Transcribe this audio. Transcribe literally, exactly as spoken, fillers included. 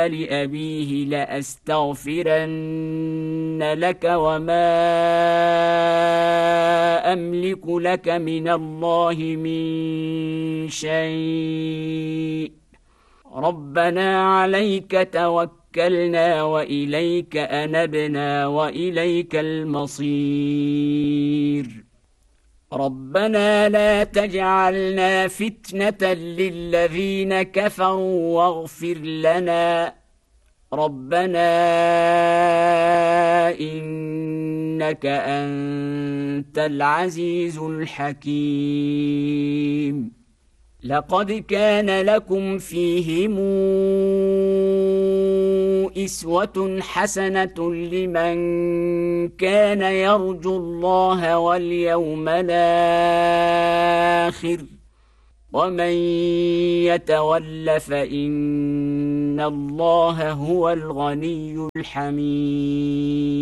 لأبيه لأستغفرن لك وما أملك لك من الله من شيء ربنا عليك توكلنا وإليك أنبنا وإليك المصير ربنا لا تجعلنا فتنة للذين كفروا واغفر لنا ربنا إنك أنت العزيز الحكيم لقد كان لكم فيهم أسوة حسنة لمن كان يرجو الله واليوم الآخر ومن يتول فإن الله هو الغني الحميد